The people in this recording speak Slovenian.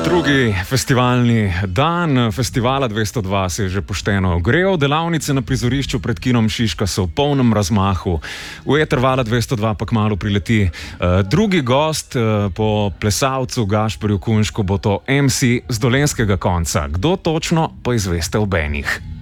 Drugi festivalni dan festivala 202 se je že pošteno ogrel, delavnice na prizorišču pred kinom Šiška so v polnem razmahu. V eter Vala 202 pa kmalu prileti drugi gost, po plesalcu Gašperju Kunšku bo to MC z dolenjskega konca. Kdo točno, pa izveste ob enih.